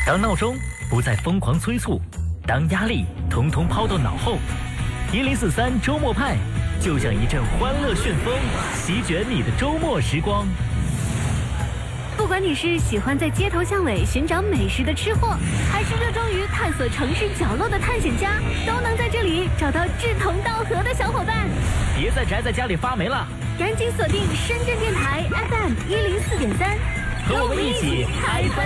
当闹钟不再疯狂催促，当压力统统抛到脑后，1043周末派就像一阵欢乐旋风，席卷你的周末时光。 不管你是喜欢在街头巷尾寻找美食的吃货，还是热衷于探索城市角落的探险家，都能在这里找到志同道合的小伙伴。 别再宅在家里发霉了， 赶紧锁定深圳电台 FM 104.3，和我们一起嗨翻